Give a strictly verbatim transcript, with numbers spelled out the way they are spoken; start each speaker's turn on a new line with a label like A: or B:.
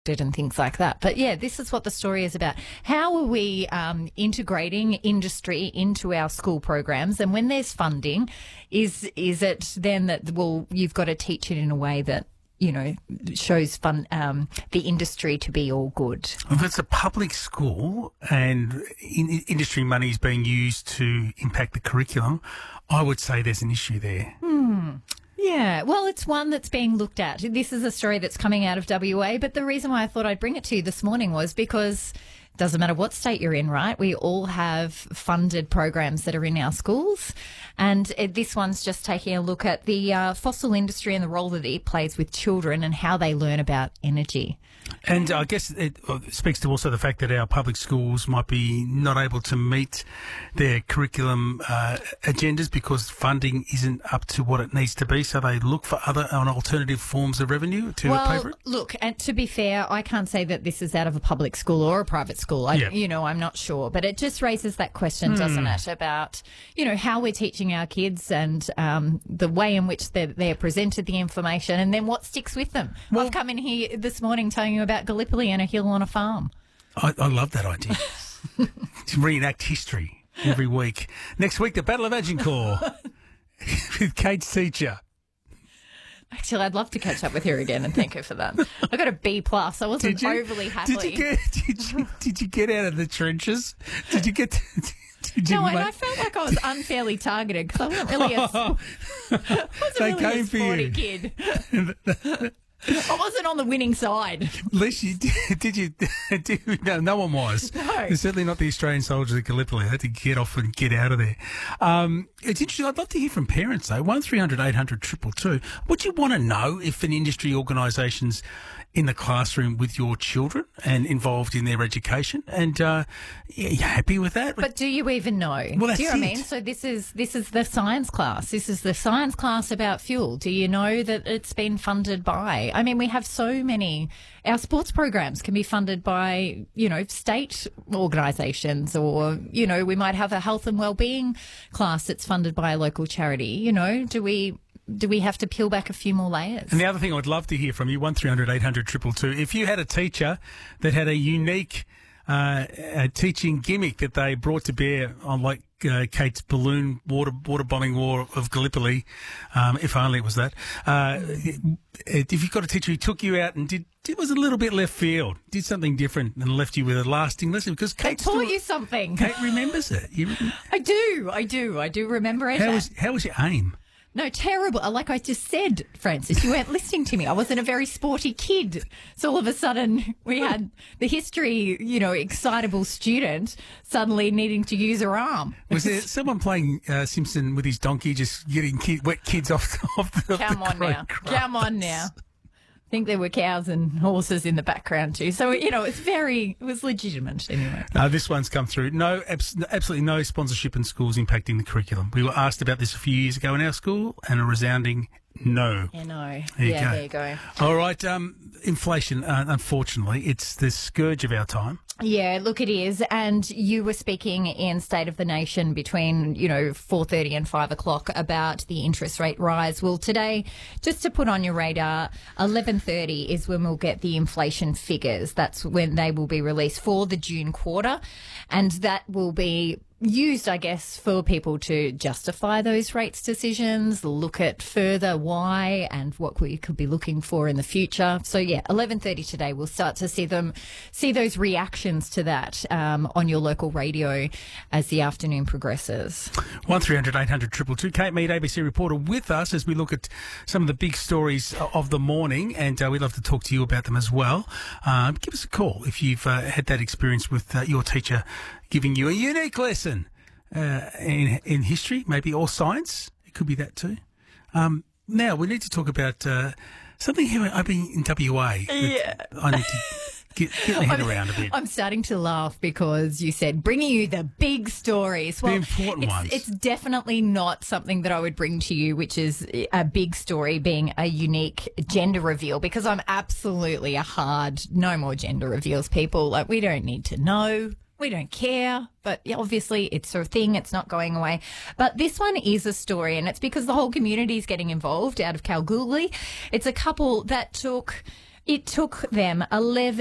A: and things like that. But yeah, this is what the story is about. How are we um, integrating industry into our school programs? And when there's funding, is is it then that, well, you've got to teach it in a way that, you know, shows fun, um, the industry to be all good?
B: If it's a public school and in, industry money is being used to impact the curriculum, I would say there's an issue there.
A: Hmm. Yeah, well, it's one that's being looked at. This is a story that's coming out of W A, but the reason why I thought I'd bring it to you this morning was because it doesn't matter what state you're in, right? We all have funded programs that are in our schools, and it, this one's just taking a look at the uh, fossil industry and the role that it plays with children and how they learn about energy.
B: And I guess it speaks to also the fact that our public schools might be not able to meet their curriculum uh, agendas because funding isn't up to what it needs to be, so they look for other and alternative forms of revenue to
A: well,
B: pay for it?
A: Look, and to be fair, I can't say that this is out of a public school or a private school. I,
B: Yep.
A: You know, I'm not sure. But it just raises that question,
B: Hmm.
A: doesn't it, about, you know, how we're teaching our kids and um, the way in which they're, they're presented the information and then what sticks with them.
B: Well-
A: I've come in here this morning telling you about Gallipoli and a hill on a farm.
B: I, I love that idea. To reenact history every week. Next week, the Battle of Agincourt with Kate's teacher.
A: Actually, I'd love to catch up with her again and thank her for that. I got a B plus. I wasn't
B: Did you,
A: overly happy.
B: Did you get? Did you, did you get out of the trenches? Did you get? Did you
A: No, and
B: make-
A: I felt like I was unfairly targeted because I wasn't really a, I wasn't
B: They
A: really a
B: came for
A: sporty
B: you.
A: kid. I wasn't on the winning side.
B: Unless you did, did you? Did, no, no one was.
A: No.
B: Certainly not the Australian soldiers at Gallipoli. They had to get off and get out of there. Um, it's interesting. I'd love to hear from parents though. One three hundred eight hundred triple two. Would you want to know if an industry organisation's in the classroom with your children and involved in their education? And uh, yeah, you happy with that?
A: But do you even know?
B: Well, that's
A: do you know what I
B: it.
A: mean? So this is this is the science class. This is the science class about fuel. Do you know that it's been funded by? I mean, we have so many. Our sports programs can be funded by, you know, state organisations, or, you know, we might have a health and wellbeing class that's funded by a local charity. You know, do we? Do we have to peel back a few more layers?
B: And the other thing I'd love to hear from you, one three hundred eight hundred two two two, if you had a teacher that had a unique uh, a teaching gimmick that they brought to bear on, like uh, Kate's balloon water water bombing war of Gallipoli, um, if only it was that. Uh, if you've got a teacher who took you out and did, it was a little bit left field, did something different and left you with a lasting lesson, because
A: They
B: Kate
A: taught
B: still,
A: you something.
B: Kate remembers it. You,
A: I do. I do. I do remember it.
B: how was how was your aim?
A: No, terrible. Like I just said, Francis, you weren't listening to me. I wasn't a very sporty kid. So all of a sudden we had the history, you know, excitable student suddenly needing to use her arm.
B: Was there someone playing uh, Simpson with his donkey, just getting kid, wet kids off, off the
A: Come
B: the
A: on
B: great
A: now.
B: grass?
A: Come on now. I think there were cows and horses in the background too. So, you know, it's very, it was legitimate anyway.
B: No, this one's come through. No, abs- absolutely no sponsorship in schools impacting the curriculum. We were asked about this a few years ago in our school, and a resounding no.
A: You know.
B: There you
A: yeah,
B: go.
A: there you go.
B: All right, um, inflation, uh, unfortunately, it's the scourge of our time.
A: Yeah, look, it is. And you were speaking in State of the Nation between, you know, four thirty and five o'clock about the interest rate rise. Well, today, just to put on your radar, eleven thirty is when we'll get the inflation figures. That's when they will be released for the June quarter. And that will be used, I guess, for people to justify those rates decisions, look at further why and what we could be looking for in the future. So yeah, eleven thirty today, we'll start to see them, see those reactions to that um, on your local radio as the afternoon progresses.
B: one three hundred eight hundred two two two. Kate Mead, A B C reporter, with us as we look at some of the big stories of the morning, and uh, we'd love to talk to you about them as well. Um, give us a call if you've uh, had that experience with uh, your teacher giving you a unique lesson uh, in in history, maybe, or science. It could be that too. Um, now we need to talk about uh, something here. I've been in W A.
A: Yeah.
B: I need to get, get my head around a bit.
A: I'm starting to laugh because you said bringing you the big stories. Well,
B: The important
A: it's,
B: ones.
A: It's definitely not something that I would bring to you, which is a big story being a unique gender reveal, because I'm absolutely a hard no more gender reveals people. Like, we don't need to know. We don't care, but obviously it's a thing. It's not going away. But this one is a story, and it's because the whole community is getting involved out of Kalgoorlie. It's a couple that took It took them eleven